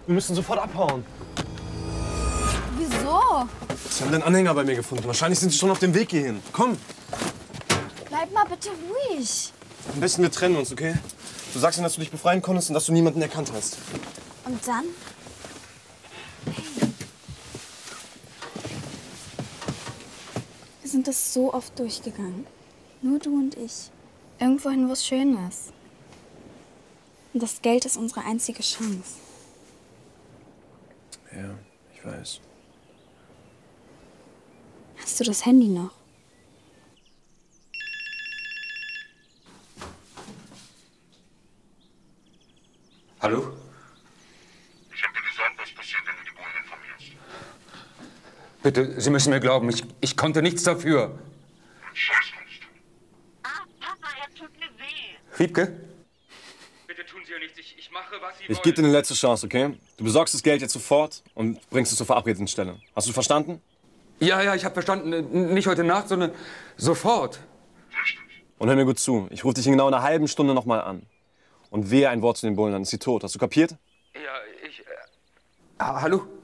Wir müssen sofort abhauen. Wieso? Sie haben den Anhänger bei mir gefunden. Wahrscheinlich sind sie schon auf dem Weg hierhin. Komm. Bleib mal bitte ruhig. Am besten wir trennen uns, okay? Du sagst ihnen, dass du dich befreien konntest und dass du niemanden erkannt hast. Und dann? Hey. Wir sind das so oft durchgegangen. Nur du und ich. Irgendwohin, wo es schön ist. Und das Geld ist unsere einzige Chance. Ja, ich weiß. Hast du das Handy noch? Hallo? Ich habe dir gesagt, was passiert, wenn du die Bullen informierst. Bitte, Sie müssen mir glauben, ich konnte nichts dafür. Ein Scheiß kannst du. Ah, Papa, er tut mir weh. Wiebke? Bitte tun Sie ja nichts, ich mache, was Sie Ich gebe dir eine letzte Chance, okay? Du besorgst das Geld jetzt sofort und bringst es zur verabredeten Stelle. Hast du verstanden? Ja, ich habe verstanden. Nicht heute Nacht, sondern sofort. Richtig. Und hör mir gut zu. Ich rufe dich in genau einer halben Stunde noch mal an. Und wehe ein Wort zu den Bullen, dann ist sie tot. Hast du kapiert? Ja, hallo?